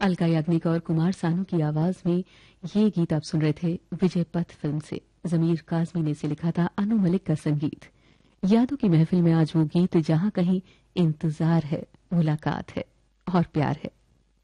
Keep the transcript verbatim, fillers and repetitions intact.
अलका याग्निक और कुमार सानू की आवाज में ये गीत आप सुन रहे थे विजय पथ फिल्म से। जमीर काजमी ने इसे लिखा था, अनु मलिक का संगीत। यादों की महफिल में आज वो गीत जहां कहीं इंतजार है, मुलाकात है और प्यार है।